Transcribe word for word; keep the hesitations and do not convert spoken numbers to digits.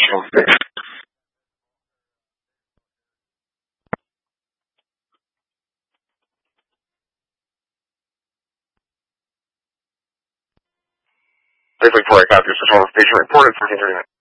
Central Station. Briefly before I got to Central Station, reported fourteen thirty-nine.